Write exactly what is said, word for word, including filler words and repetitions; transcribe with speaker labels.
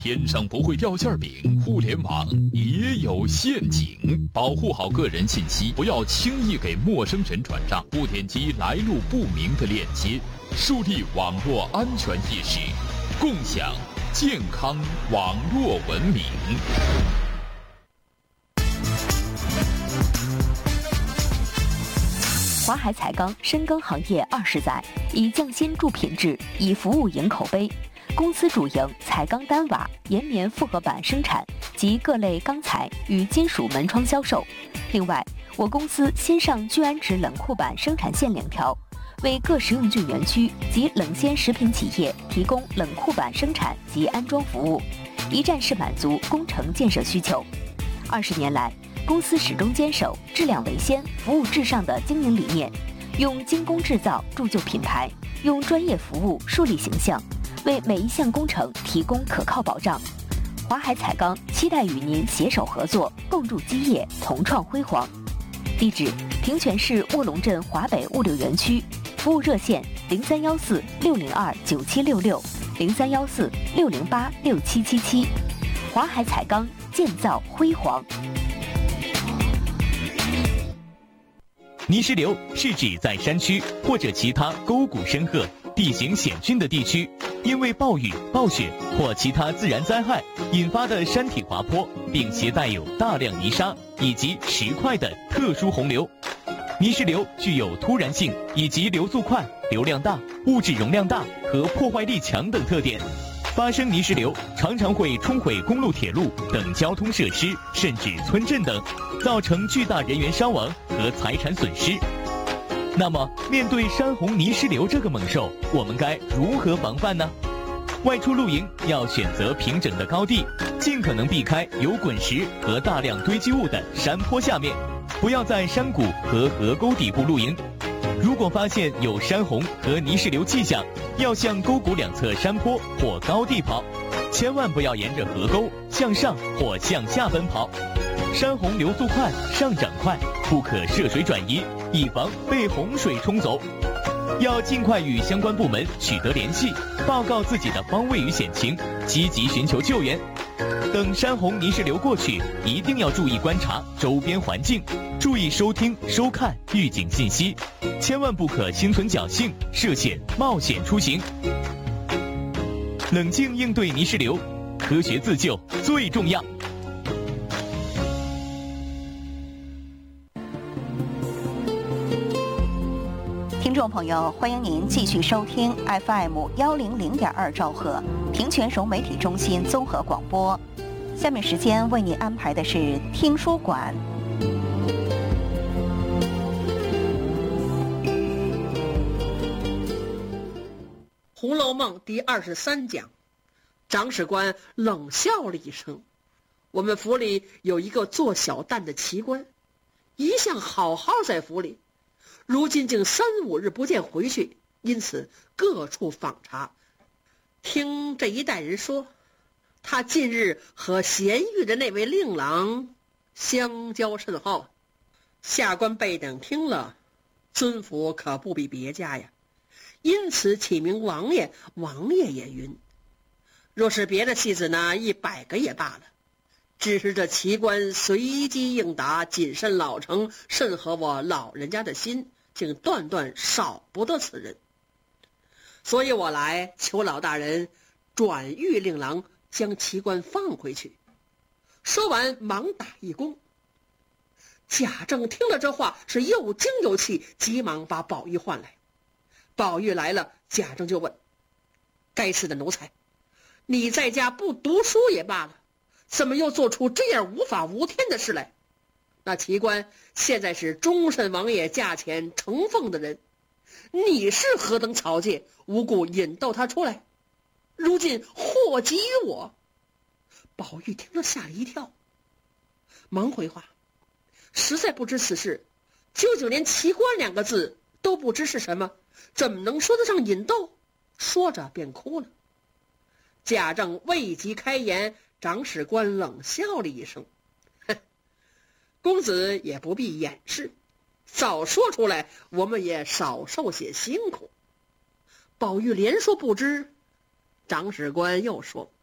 Speaker 1: 天上不会掉馅饼，互联网也有陷阱。保护好个人信息，不要轻易给陌生人转账，不点击来路不明的链接，树立网络安全意识，共享健康网络文明。
Speaker 2: 华海彩钢深耕行业二十载，以匠心铸品质，以服务赢口碑。公司主营彩钢单瓦、岩棉复合板生产及各类钢材与金属门窗销售。另外，我公司新上聚氨酯冷库板生产线两条，为各食用菌园区及冷鲜食品企业提供冷库板生产及安装服务，一站式满足工程建设需求。二十年来，公司始终坚守质量为先、服务至上的经营理念，用精工制造铸就品牌，用专业服务树立形象，为每一项工程提供可靠保障。华海彩钢期待与您携手合作，共筑基业，同创辉煌。地址：平泉市卧龙镇华北物流园区，服务热线零三幺四六零二九七六六零三幺四六零八六七七七。华海彩钢，建造辉煌。
Speaker 3: 泥石流是指在山区或者其他沟谷深壑、地形险峻的地区，因为暴雨、暴雪或其他自然灾害引发的山体滑坡，并携带有大量泥沙以及石块的特殊洪流。泥石流具有突然性以及流速快、流量大、物质容量大和破坏力强等特点。发生泥石流常常会冲毁公路、铁路等交通设施，甚至村镇等，造成巨大人员伤亡和财产损失。那么，面对山洪泥石流这个猛兽，我们该如何防范呢？外出露营要选择平整的高地，尽可能避开有滚石和大量堆积物的山坡下面，不要在山谷和河沟底部露营。如果发现有山洪和泥石流迹象，要向沟谷两侧山坡或高地跑，千万不要沿着河沟向上或向下奔跑。山洪流速快，上涨快，不可涉水转移，以防被洪水冲走。要尽快与相关部门取得联系，报告自己的方位与险情，积极寻求救援。等山洪泥石流过去，一定要注意观察周边环境，注意收听收看预警信息，千万不可心存侥幸涉险冒险出行。冷静应对泥石流，科学自救最重要。
Speaker 4: 听众朋友，欢迎您继续收听 F M 幺零零点二兆赫平泉融媒体中心综合广播。下面时间为您安排的是听书馆。
Speaker 5: 《红楼梦》第二十三讲，长史官冷笑了一声。我们府里有一个做小旦的奇官，一向好好在府里，如今竟三五日不见回去，因此各处访查。听这一代人说，他近日和贤玉的那位令郎相交甚好。下官辈等听了，尊府可不比别家呀，因此起名王爷，王爷也晕。若是别的戏子呢，一百个也罢了。只是这奇官随机应答，谨慎老成，甚合我老人家的心，竟断断少不得此人。所以我来求老大人转谕令郎，将奇官放回去。说完忙打一躬。贾政听了这话，是又惊又气，急忙把宝玉唤来。宝玉来了，贾政就问：该死的奴才，你在家不读书也罢了，怎么又做出这样无法无天的事来？那奇官现在是终身王爷驾前承奉的人，你是何等草芥，无故引逗他出来，如今祸及于我。宝玉听了吓了一跳，忙回话：实在不知此事，究竟连奇官两个字都不知是什么，怎么能说得上引逗？说着便哭了。贾政未及开言，长史官冷笑了一声：哼，公子也不必掩饰，早说出来，我们也少受些辛苦。宝玉连说不知。长史官又说：